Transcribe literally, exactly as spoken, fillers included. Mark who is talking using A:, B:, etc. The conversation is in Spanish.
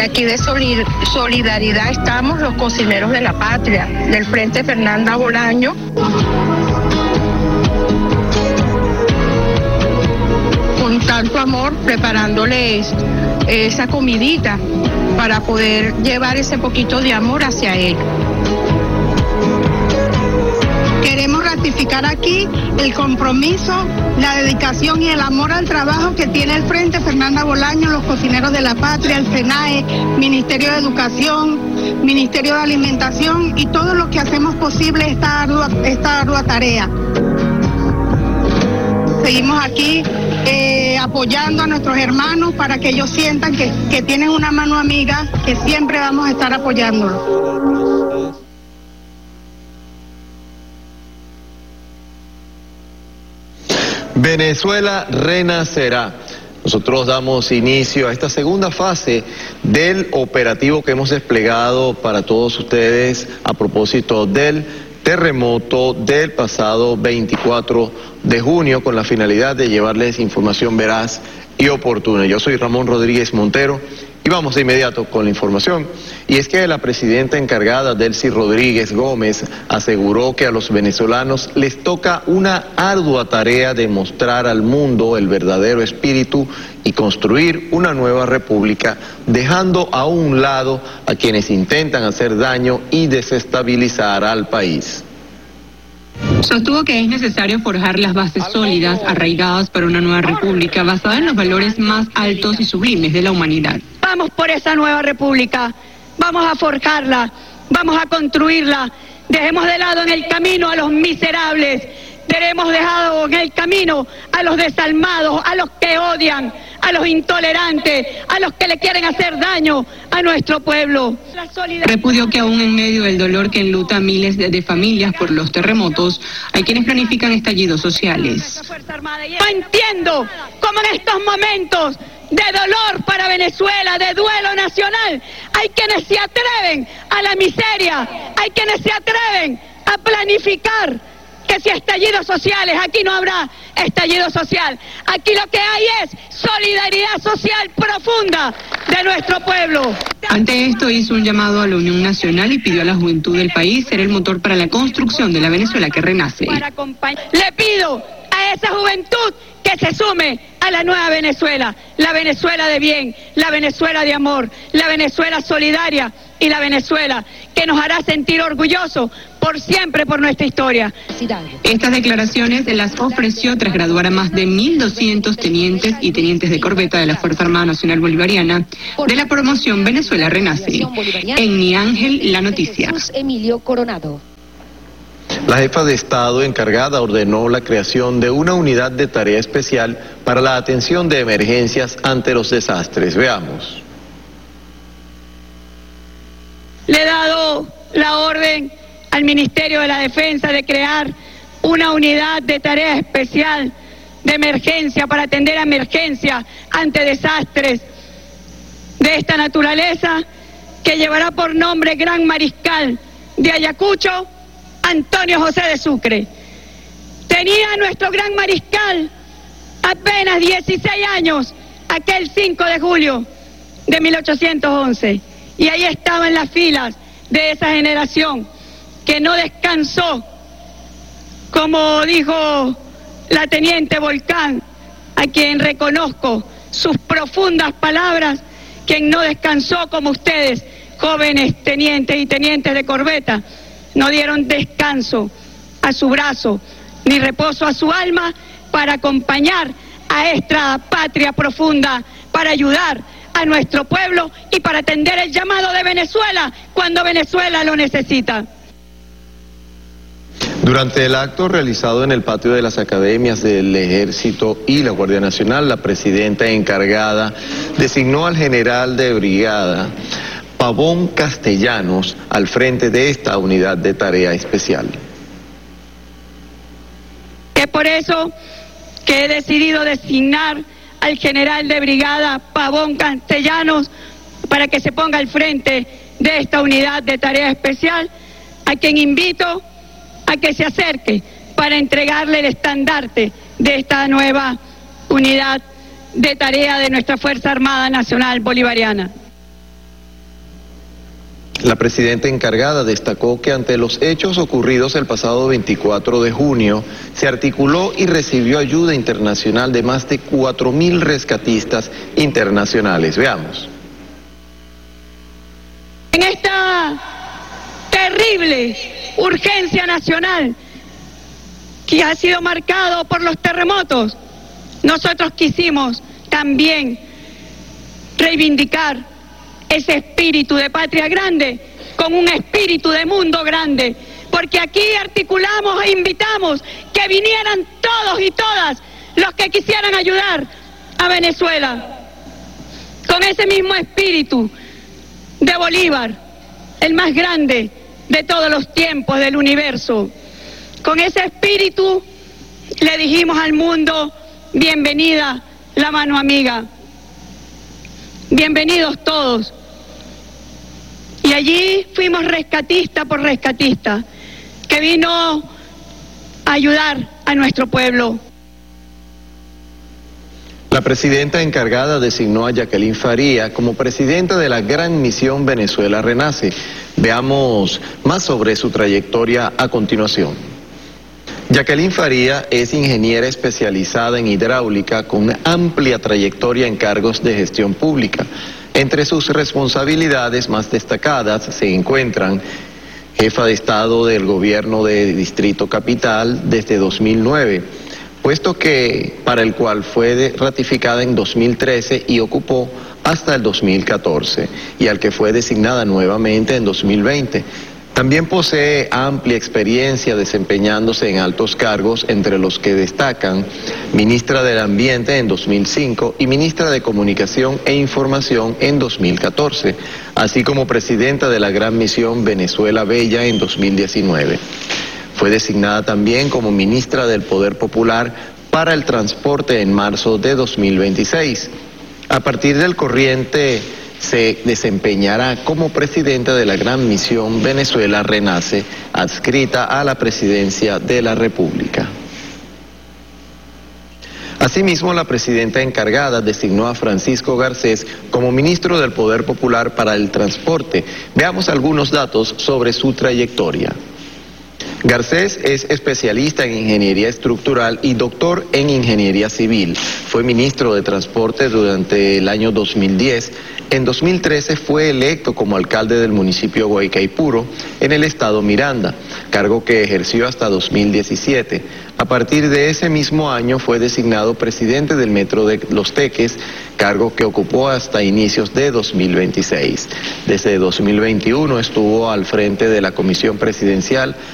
A: aquí de solidaridad estamos los cocineros de la patria, del Frente Fernanda Bolaño. Con tanto amor, preparándoles esa comidita para poder llevar ese poquito de amor hacia ellos. Queremos ratificar aquí el compromiso, la dedicación y el amor al trabajo que tiene el Frente Fernanda Bolaño, los cocineros de la patria, el FENAE, Ministerio de Educación, Ministerio de Alimentación y todo lo que hacemos posible esta ardua, esta ardua tarea. Seguimos aquí eh, apoyando a nuestros hermanos para que ellos sientan que, que tienen una mano amiga, que siempre vamos a estar apoyándolos.
B: Venezuela renacerá. Nosotros damos inicio a esta segunda fase del operativo que hemos desplegado para todos ustedes a propósito del terremoto del pasado veinticuatro de junio con la finalidad de llevarles información veraz y oportuna. Yo soy Ramón Rodríguez Montero y vamos de inmediato con la información. Y es que la presidenta encargada, Delcy Rodríguez Gómez, aseguró que a los venezolanos les toca una ardua tarea de mostrar al mundo el verdadero espíritu y construir una nueva república, dejando a un lado a quienes intentan hacer daño y desestabilizar al país.
C: Sostuvo que es necesario forjar las bases sólidas, arraigadas para una nueva república basada en los valores más altos y sublimes de la humanidad.
D: Vamos por esa nueva república, vamos a forjarla, vamos a construirla. Dejemos de lado en el camino a los miserables, dejemos dejado en el camino a los desalmados, a los que odian, a los intolerantes, a los que le quieren hacer daño a nuestro pueblo.
C: Repudió que aún en medio del dolor que enluta a miles de, de familias por los terremotos, hay quienes planifican estallidos sociales.
D: No entiendo cómo en estos momentos de dolor para Venezuela, de duelo nacional, hay quienes se atreven a la miseria, hay quienes se atreven a planificar que si estallidos sociales, aquí no habrá estallido social, aquí lo que hay es solidaridad social profunda de nuestro pueblo.
C: Ante esto hizo un llamado a la Unión Nacional y pidió a la juventud del país ser el motor para la construcción de la Venezuela que renace.
D: Le pido a esa juventud que se sume a la nueva Venezuela, la Venezuela de bien, la Venezuela de amor, la Venezuela solidaria y la Venezuela que nos hará sentir orgullosos por siempre por nuestra historia.
C: Estas declaraciones las ofreció tras graduar a más de mil doscientos tenientes y tenientes de corbeta de la Fuerza Armada Nacional Bolivariana de la promoción Venezuela Renace. En Mi Ángel, la noticia.
E: Emilio Coronado.
B: La jefa de Estado encargada ordenó la creación de una unidad de tarea especial para la atención de emergencias ante los desastres. Veamos.
D: Le he dado la orden al Ministerio de la Defensa de crear una unidad de tarea especial de emergencia para atender a emergencias ante desastres de esta naturaleza que llevará por nombre Gran Mariscal de Ayacucho, Antonio José de Sucre. Tenía nuestro Gran Mariscal apenas dieciséis años aquel cinco de julio de mil ochocientos once y ahí estaba en las filas de esa generación que no descansó, como dijo la teniente Volcán, a quien reconozco sus profundas palabras, quien no descansó como ustedes, jóvenes tenientes y tenientes de corbeta, no dieron descanso a su brazo, ni reposo a su alma para acompañar a esta patria profunda, para ayudar a nuestro pueblo y para atender el llamado de Venezuela cuando Venezuela lo necesita.
B: Durante el acto realizado en el patio de las academias del Ejército y la Guardia Nacional, la presidenta encargada designó al general de brigada Pavón Castellanos al frente de esta unidad de tarea especial.
D: Es por eso que he decidido designar al general de brigada Pavón Castellanos para que se ponga al frente de esta unidad de tarea especial, a quien invito a que se acerque para entregarle el estandarte de esta nueva unidad de tarea de nuestra Fuerza Armada Nacional Bolivariana.
B: La presidenta encargada destacó que ante los hechos ocurridos el pasado veinticuatro de junio, se articuló y recibió ayuda internacional de más de cuatro mil rescatistas internacionales. Veamos.
D: En esta terrible urgencia nacional que ha sido marcado por los terremotos, nosotros quisimos también reivindicar ese espíritu de patria grande con un espíritu de mundo grande, porque aquí articulamos e invitamos que vinieran todos y todas los que quisieran ayudar a Venezuela, con ese mismo espíritu de Bolívar, el más grande de todos los tiempos del universo. Con ese espíritu le dijimos al mundo: bienvenida la mano amiga, bienvenidos todos. Y allí fuimos rescatista por rescatista, que vino a ayudar a nuestro pueblo.
B: La presidenta encargada designó a Jacqueline Faría como presidenta de la Gran Misión Venezuela Renace. Veamos más sobre su trayectoria a continuación. Jacqueline Faría es ingeniera especializada en hidráulica con amplia trayectoria en cargos de gestión pública. Entre sus responsabilidades más destacadas se encuentran jefa de Estado del Gobierno de Distrito Capital desde dos mil nueve, puesto que para el cual fue de, ratificada en dos mil trece y ocupó hasta el dos mil catorce, y al que fue designada nuevamente en dos mil veinte. También posee amplia experiencia desempeñándose en altos cargos, entre los que destacan ministra del Ambiente en dos mil cinco y ministra de Comunicación e Información en dos mil catorce, así como presidenta de la Gran Misión Venezuela Bella en dos mil diecinueve. Fue designada también como ministra del Poder Popular para el Transporte en marzo de dos mil veintiséis. A partir del corriente se desempeñará como presidenta de la Gran Misión Venezuela Renace, adscrita a la Presidencia de la República. Asimismo, la presidenta encargada designó a Francisco Garcés como ministro del Poder Popular para el Transporte. Veamos algunos datos sobre su trayectoria. Garcés es especialista en ingeniería estructural y doctor en ingeniería civil. Fue ministro de Transporte durante el año dos mil diez. En dos mil trece fue electo como alcalde del municipio Guaycaipuro, en el estado Miranda, cargo que ejerció hasta dos mil diecisiete. A partir de ese mismo año fue designado presidente del Metro de Los Teques, cargo que ocupó hasta inicios de dos mil veintiséis. Desde dos mil veintiuno estuvo al frente de la Comisión Presidencial